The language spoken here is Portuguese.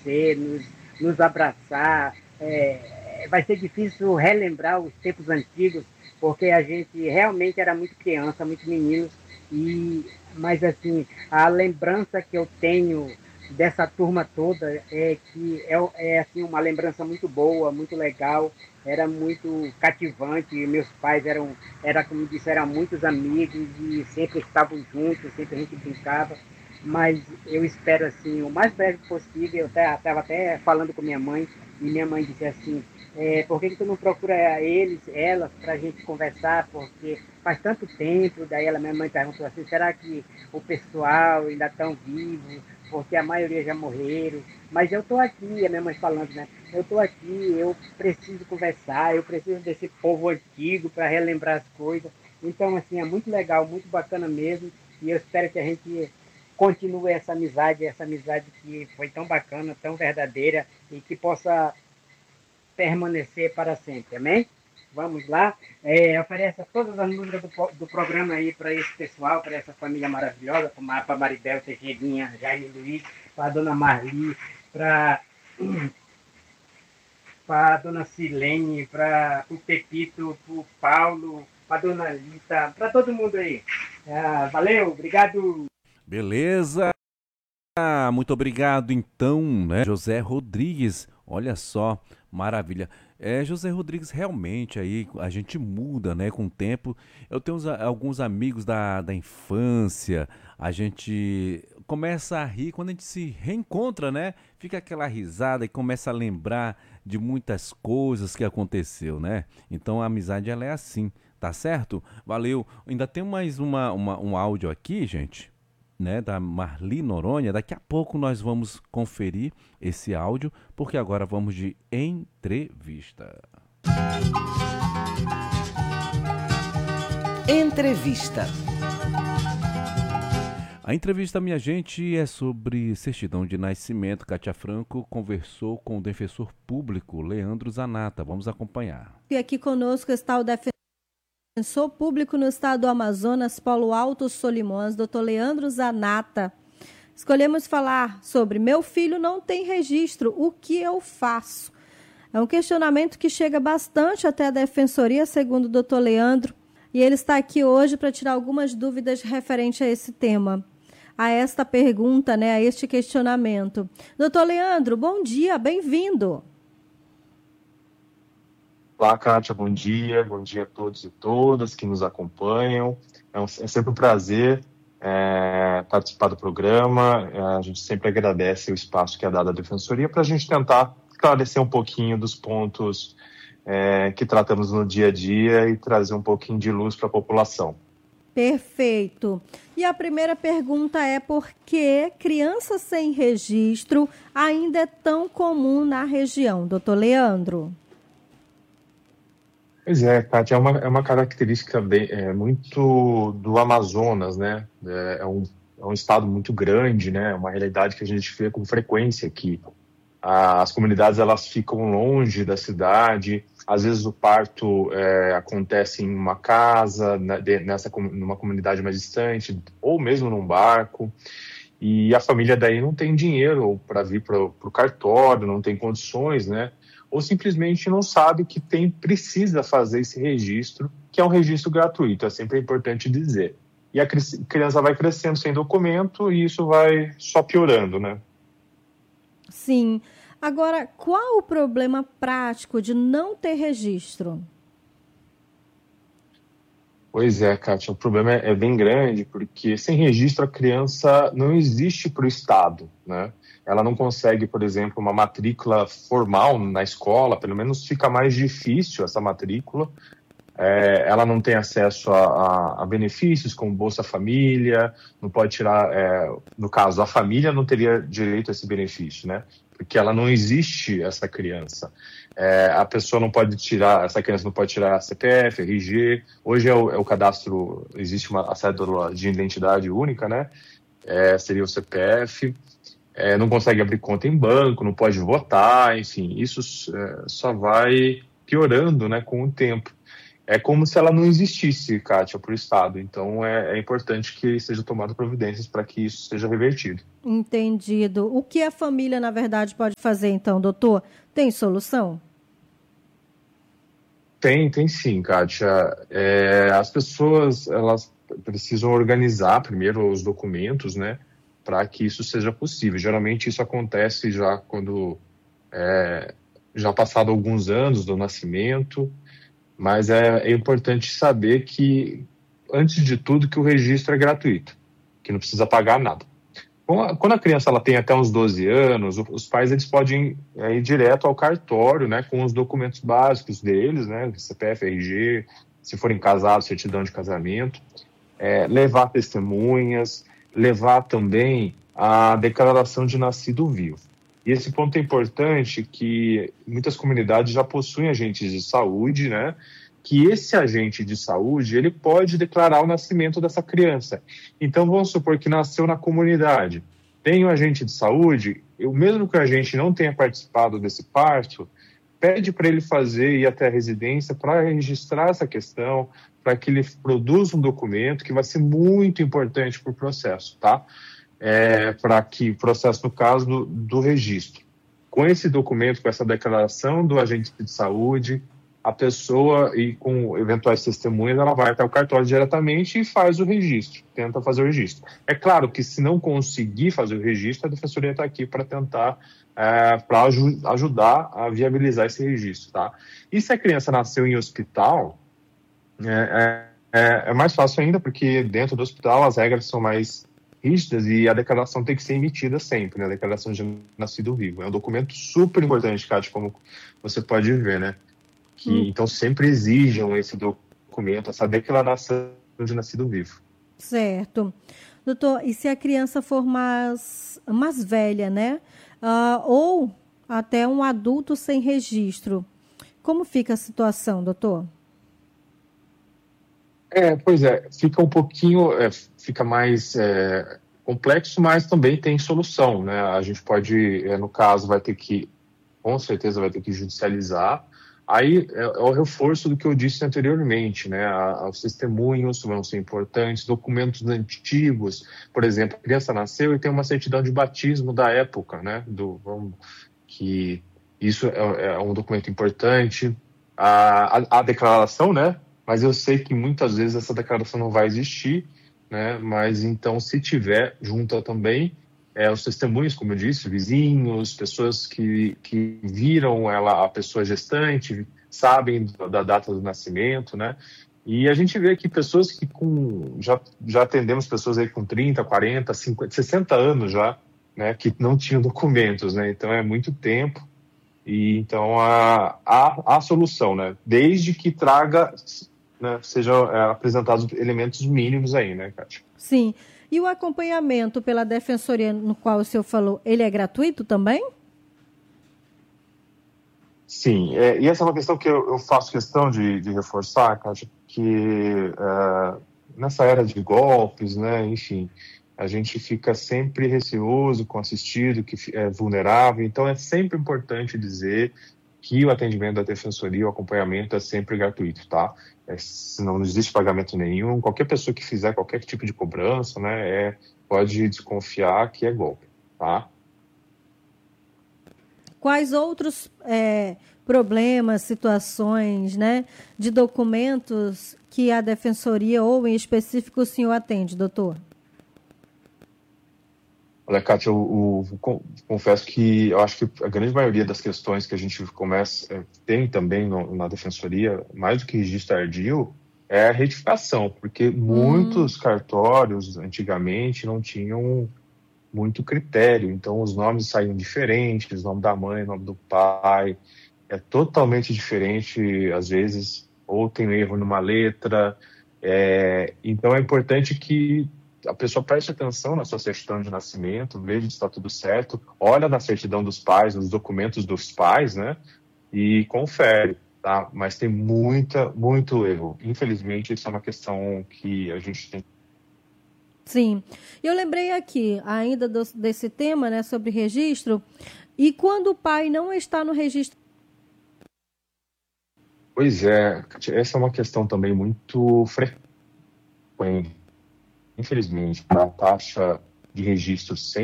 conhecer, nos abraçar. Vai ser difícil relembrar os tempos antigos, porque a gente realmente era muito criança, muito menino, mas assim, a lembrança que eu tenho dessa turma toda é que é assim, uma lembrança muito boa, muito legal, era muito cativante. Meus pais como disse, eram muitos amigos e sempre estavam juntos, sempre a gente brincava. Mas eu espero assim, o mais breve possível. Eu estava até falando com minha mãe, e minha mãe disse assim: por que tu não procura elas, para a gente conversar? Porque faz tanto tempo. Daí minha mãe perguntou assim: será que o pessoal ainda estão vivos? Porque a maioria já morreram. Mas eu estou aqui, a minha mãe falando, né? Eu estou aqui, eu preciso conversar, eu preciso desse povo antigo para relembrar as coisas. Então, assim, é muito legal, muito bacana mesmo. E eu espero que a gente continue essa amizade que foi tão bacana, tão verdadeira, e que possa permanecer para sempre, amém? Vamos lá. Ofereça todas as músicas do programa aí para esse pessoal, para essa família maravilhosa, para Maribel, Teixeirinha, Jaime Luiz, para a dona Marli, para a dona Silene, para o Pepito, para o Paulo, para a dona Lita, para todo mundo aí. Valeu, obrigado. Beleza. Muito obrigado, então, né? José Rodrigues, olha só, maravilha. José Rodrigues, realmente aí a gente muda, né, com o tempo. Eu tenho alguns amigos da infância, a gente começa a rir quando a gente se reencontra, né? Fica aquela risada e começa a lembrar de muitas coisas que aconteceu, né? Então a amizade ela é assim, tá certo? Valeu. Ainda tem mais um áudio aqui, gente, né, da Marli Noronha. Daqui a pouco nós vamos conferir esse áudio, porque agora vamos de entrevista. Entrevista. A entrevista, minha gente, é sobre certidão de nascimento. Kátia Franco conversou com o defensor público Leandro Zanata. Vamos acompanhar. E aqui conosco está o defensor público no estado do Amazonas, Polo Alto Solimões, Dr. Leandro Zanata. Escolhemos falar sobre meu filho não tem registro, o que eu faço? É um questionamento que chega bastante até a defensoria, segundo o Dr. Leandro, e ele está aqui hoje para tirar algumas dúvidas referente a esse tema, a esta pergunta, né, a este questionamento. Dr. Leandro, bom dia, bem-vindo. Olá, Kátia, bom dia a todos e todas que nos acompanham. É sempre um prazer participar do programa. A gente sempre agradece o espaço que é dado à Defensoria para a gente tentar esclarecer um pouquinho dos pontos que tratamos no dia a dia e trazer um pouquinho de luz para a população. Perfeito. E a primeira pergunta é: por que criança sem registro ainda é tão comum na região, doutor Leandro? Pois é, Kátia, é uma característica muito do Amazonas, né? É um estado muito grande, né? Uma realidade que a gente vê com frequência aqui. As comunidades, elas ficam longe da cidade, às vezes o parto acontece em uma casa, numa comunidade mais distante, ou mesmo num barco, e a família daí não tem dinheiro para vir para o cartório, não tem condições, né? Ou simplesmente não sabe que precisa fazer esse registro, que é um registro gratuito, é sempre importante dizer. E a criança vai crescendo sem documento e isso vai só piorando, né? Sim. Agora, qual o problema prático de não ter registro? Pois é, Kátia, o problema é bem grande, porque sem registro a criança não existe para o Estado, né? Ela não consegue, por exemplo, uma matrícula formal na escola, pelo menos fica mais difícil essa matrícula. Ela não tem acesso a benefícios como Bolsa Família, não pode tirar, no caso, a família não teria direito a esse benefício, né? Porque ela não existe, essa criança. A pessoa não pode tirar, essa criança não pode tirar CPF, RG. Hoje é o cadastro, existe a cédula de identidade única, né? Seria o CPF. Não consegue abrir conta em banco, não pode votar, enfim, isso só vai piorando, né, com o tempo. é como se ela não existisse, Kátia, para o Estado. Então, é importante que seja tomada providências para que isso seja revertido. Entendido. O que a família, na verdade, pode fazer, então, doutor? Tem solução? Tem sim, Kátia. As pessoas, elas precisam organizar primeiro os documentos, né, para que isso seja possível. Geralmente isso acontece já quando já passado alguns anos do nascimento, mas é importante saber que, antes de tudo, que o registro é gratuito, que não precisa pagar nada. Quando a criança ela tem até uns 12 anos, os pais eles podem ir direto ao cartório, né, com os documentos básicos deles, né, CPF, RG, se forem casados, certidão de casamento, levar testemunhas, levar também a declaração de nascido vivo. E esse ponto é importante, que muitas comunidades já possuem agentes de saúde, né, que esse agente de saúde ele pode declarar o nascimento dessa criança. Então, vamos supor que nasceu na comunidade. Tem um agente de saúde, mesmo que o agente não tenha participado desse parto, pede para ele ir até a residência para registrar essa questão, para que ele produza um documento que vai ser muito importante para o processo, tá? Para que o processo, no caso do registro. Com esse documento, com essa declaração do agente de saúde, a pessoa, e com eventuais testemunhas, ela vai até o cartório diretamente e faz o registro, tenta fazer o registro. É claro que, se não conseguir fazer o registro, a Defensoria está aqui para tentar, para ajudar a viabilizar esse registro, tá? E se a criança nasceu em hospital, é mais fácil ainda, porque dentro do hospital as regras são mais rígidas e a declaração tem que ser emitida sempre, né? A declaração de nascido vivo. É um documento super importante, Kátia, como você pode ver, né? Então, sempre exijam esse documento, essa declaração de nascido vivo. Certo. Doutor, e se a criança for mais velha, né? Ou até um adulto sem registro, como fica a situação, doutor? Pois fica um pouquinho, fica mais complexo, mas também tem solução, né? A gente pode, no caso, com certeza vai ter que judicializar. Aí é o reforço do que eu disse anteriormente, né? Os testemunhos vão ser importantes, documentos antigos, por exemplo, a criança nasceu e tem uma certidão de batismo da época, né? Que isso é um documento importante. A declaração, né? Mas eu sei que muitas vezes essa declaração não vai existir, né? Mas então, se tiver, junta também os testemunhos, como eu disse, vizinhos, pessoas que viram a pessoa gestante, sabem da data do nascimento, né? E a gente vê aqui pessoas que já atendemos pessoas aí com 30, 40, 50, 60 anos já, né? Que não tinham documentos, né? Então é muito tempo. E então há solução, né? Desde que traga, né, sejam apresentados elementos mínimos aí, né, Kátia? Sim. E o acompanhamento pela Defensoria, no qual o senhor falou, ele é gratuito também? Sim, e essa é uma questão que eu faço questão de reforçar, Kátia, que nessa era de golpes, né, enfim, a gente fica sempre receoso com o assistido, que é vulnerável, então é sempre importante dizer que o atendimento da Defensoria, o acompanhamento é sempre gratuito, tá? Não existe pagamento nenhum, qualquer pessoa que fizer qualquer tipo de cobrança, né, pode desconfiar que é golpe, tá? Quais outros problemas, situações, né, de documentos que a Defensoria ou em específico o senhor atende, doutor? Olha, Kátia, eu confesso que eu acho que a grande maioria das questões que a gente tem também na Defensoria, mais do que registro tardio, é a retificação, porque muitos cartórios, antigamente, não tinham muito critério, então os nomes saíam diferentes, o nome da mãe, o nome do pai, é totalmente diferente, às vezes, ou tem um erro numa letra, então é importante que a pessoa preste atenção na sua certidão de nascimento, veja se está tudo certo, olha na certidão dos pais, nos documentos dos pais, né? E confere, tá? Mas tem muito erro. Infelizmente, isso é uma questão que a gente tem. Sim. Eu lembrei aqui, ainda desse tema, né, sobre registro, e quando o pai não está no registro, Pois é, essa é uma questão também muito frequente. Infelizmente, a taxa de registro sem